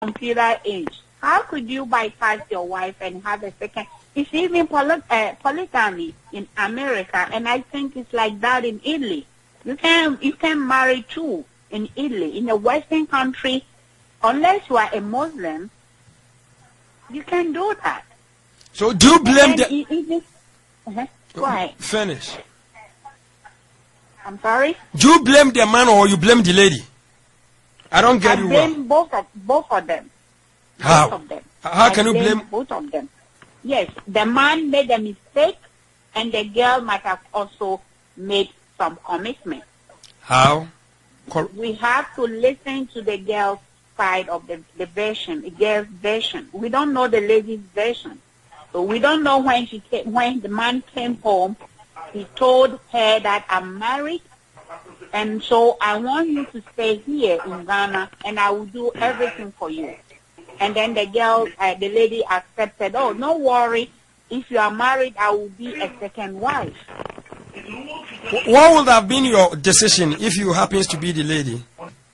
computer age. How could you bypass your wife and have a second? It's even polygamy in America, and I think it's like that in Italy. You can marry two in Italy. In a Western country, unless you are a Muslim, you can do that. So do you blame the... Go ahead. Finish. I'm sorry? Do you blame the man or you blame the lady? I don't get you well. I blame both of them. How? Both of them. How can you blame? Both of them. Yes, the man made a mistake, and the girl might have also made some commitment. How? We have to listen to the girl's side of the version, the girl's version. We don't know the lady's version. So we don't know when the man came home, he told her that I'm married, and so I want you to stay here in Ghana, and I will do everything for you. And then the girl, the lady accepted, oh, no worry, if you are married, I will be a second wife. What would have been your decision if you happens to be the lady?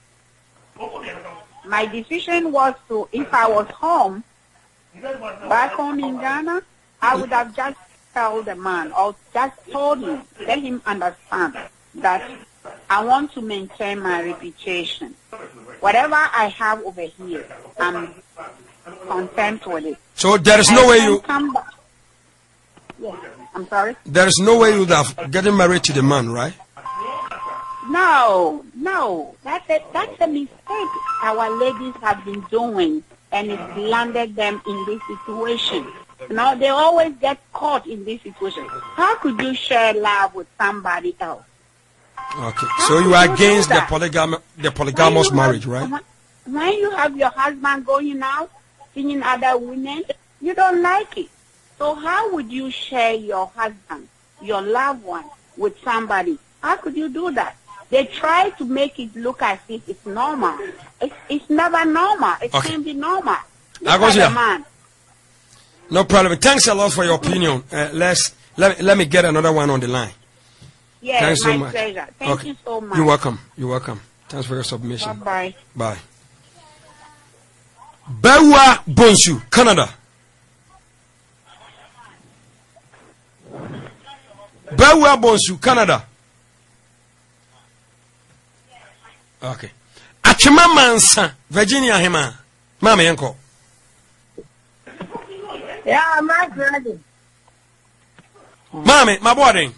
My decision was to, if I was home, back home in Ghana, I would have just told the man, or just told him, let him understand that I want to maintain my reputation. Whatever I have over here, I'm content with it. So there is no way you... Yes, I'm sorry? There is no way you would have gotten married to the man, right? No. That's a mistake our ladies have been doing, and it landed them in this situation. Now they always get caught in this situation. How could you share love with somebody else? Okay, so you are against the polygamous marriage, right? When you have your husband going out, seeing other women, you don't like it. So how would you share your husband, your loved one, with somebody? How could you do that? They try to make it look as if it's normal. It's never normal. It can't be normal. Man. No problem. Thanks a lot for your opinion. Let me get another one on the line. Yes, thanks so my much. pleasure. Thank you so much. You're welcome. You're welcome. Thanks for your submission. Bye-bye. Bye. Bewa Bonsu, Canada. Bewa Bonsu, Canada. Okay. Achima Mansa, Virginia Hema. Mama Yanko. Yeah, my brother. Mommy, my boarding.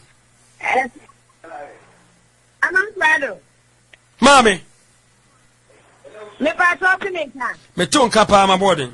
I'm on brother. Mommy. Me pass up to me, Me don't kapa my boarding.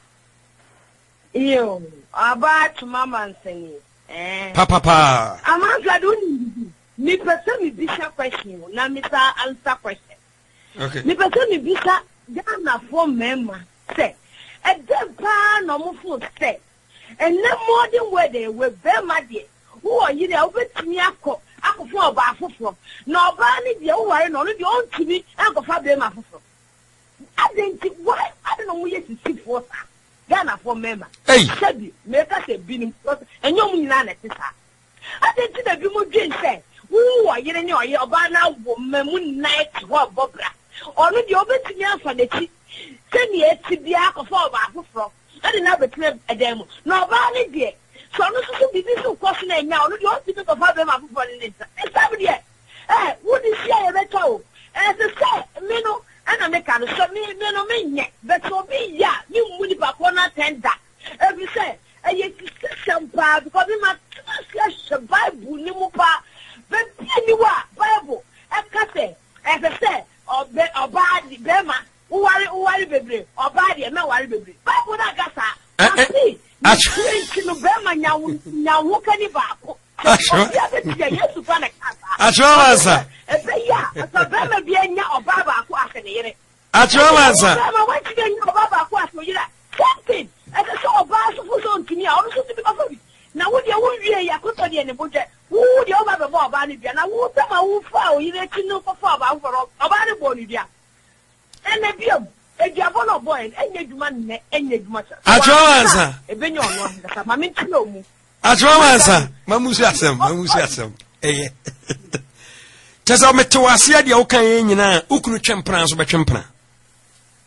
Yo, about mama and singing. Papa. I'm on brother. Me person me bisa question. Na me sa answer question. Okay. Me person me bisa Ghana for member say. A dead pan no more food say. And no more than where they were very mad. Who are you there over to me? Ako for about for. No, Barney, the old one, only the old to me, and go for them. I didn't why I don't know where to sit for Ghana for member. Hey, said make us a being and you mean I didn't see the people drink say, who are you in your banner woman night what Bobra? Only the open to me for the tea. Send me to the alcohol for about for. I didn't have a club a demo. No, Barney, dear. So no so be this question now. No, you want to talk about them for this. It's somebody. What is here better? As I say, me no, and I make a so me no me but so be ya. You money back one tender. Every say, you some pa because me my Bible ni mo pa. But you are Bible. As I say, or bad bema. Who worry baby? Or bad no worry baby. Bible na gasa. See. Atrawansa, mamusi asem. Tesa metewase ade a wokan nyina ukunu twempran so betwempran.